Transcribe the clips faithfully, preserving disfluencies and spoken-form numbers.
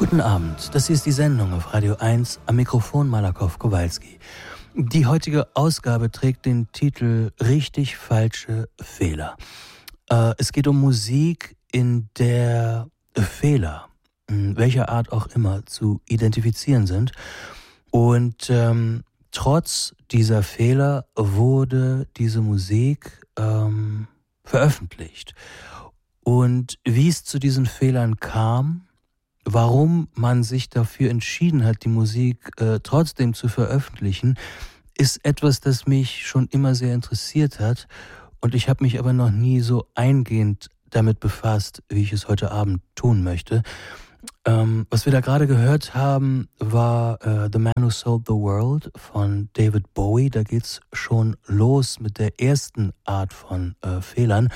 Guten Abend, das hier ist die Sendung auf Radio eins, am Mikrofon Malakow Kowalski. Die heutige Ausgabe trägt den Titel Richtig falsche Fehler. Äh, es geht um Musik, in der Fehler, welcher Art auch immer, zu identifizieren sind. Und ähm, trotz dieser Fehler wurde diese Musik ähm, veröffentlicht. Und wie es zu diesen Fehlern kam, warum man sich dafür entschieden hat, die Musik äh, trotzdem zu veröffentlichen, ist etwas, das mich schon immer sehr interessiert hat. Und ich habe mich aber noch nie so eingehend damit befasst, wie ich es heute Abend tun möchte. Ähm, was wir da gerade gehört haben, war äh, The Man Who Sold the World von David Bowie. Da geht's schon los mit der ersten Art von äh, Fehlern.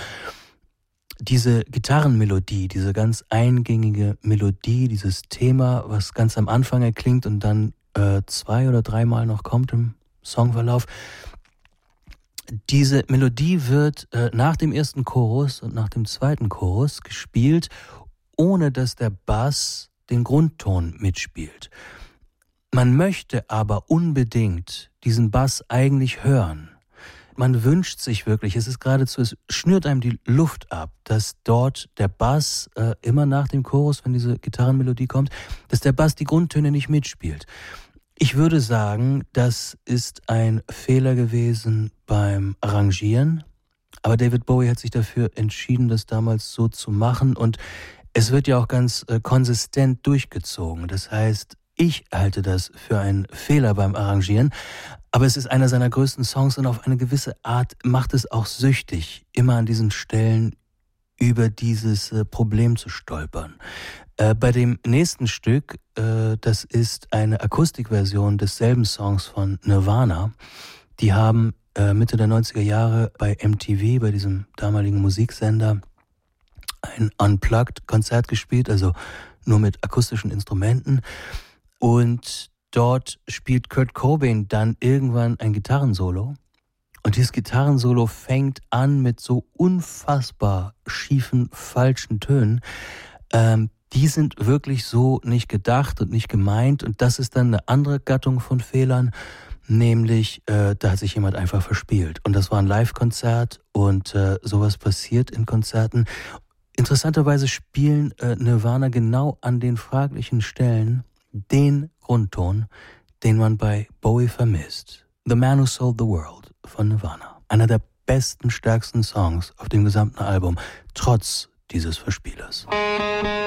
Diese Gitarrenmelodie, diese ganz eingängige Melodie, dieses Thema, was ganz am Anfang erklingt und dann äh, zwei oder dreimal noch kommt im Songverlauf. Diese Melodie wird äh, nach dem ersten Chorus und nach dem zweiten Chorus gespielt, ohne dass der Bass den Grundton mitspielt. Man möchte aber unbedingt diesen Bass eigentlich hören. Man wünscht sich wirklich, es ist geradezu, es schnürt einem die Luft ab, dass dort der Bass, äh, immer nach dem Chorus, wenn diese Gitarrenmelodie kommt, dass der Bass die Grundtöne nicht mitspielt. Ich würde sagen, das ist ein Fehler gewesen beim Arrangieren, aber David Bowie hat sich dafür entschieden, das damals so zu machen und es wird ja auch ganz äh, konsistent durchgezogen. Das heißt, ich halte das für einen Fehler beim Arrangieren, aber es ist einer seiner größten Songs und auf eine gewisse Art macht es auch süchtig, immer an diesen Stellen über dieses äh, Problem zu stolpern. Äh, bei dem nächsten Stück, äh, das ist eine Akustikversion desselben Songs von Nirvana. Die haben äh, Mitte der neunziger Jahre bei M T V, bei diesem damaligen Musiksender, ein Unplugged-Konzert gespielt, also nur mit akustischen Instrumenten. Und dort spielt Kurt Cobain dann irgendwann ein Gitarrensolo. Und dieses Gitarrensolo fängt an mit so unfassbar schiefen, falschen Tönen. Ähm, die sind wirklich so nicht gedacht und nicht gemeint. Und das ist dann eine andere Gattung von Fehlern, nämlich äh, da hat sich jemand einfach verspielt. Und das war ein Live-Konzert und äh, sowas passiert in Konzerten. Interessanterweise spielen äh, Nirvana genau an den fraglichen Stellen den Grundton, den man bei Bowie vermisst. The Man Who Sold the World von Nirvana. Einer der besten, stärksten Songs auf dem gesamten Album, trotz dieses Verspielers.